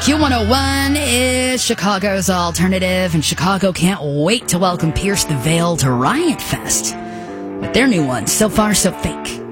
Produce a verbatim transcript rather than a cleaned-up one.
Q one oh one is Chicago's alternative, and Chicago can't wait to welcome Pierce the Veil to Riot Fest with their new one, So Far So Fake.